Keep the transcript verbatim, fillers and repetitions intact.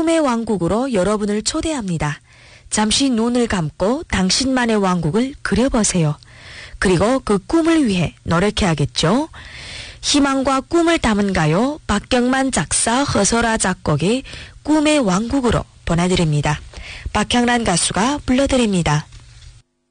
꿈의 왕국으로 여러분을 초대합니다. 잠시 눈을 감고 당신만의 왕국을 그려보세요. 그리고 그 꿈을 위해 노력해야겠죠. 희망과 꿈을 담은 가요 박경만 작사 허설아 작곡의 꿈의 왕국으로 보내드립니다. 박향란 가수가 불러드립니다.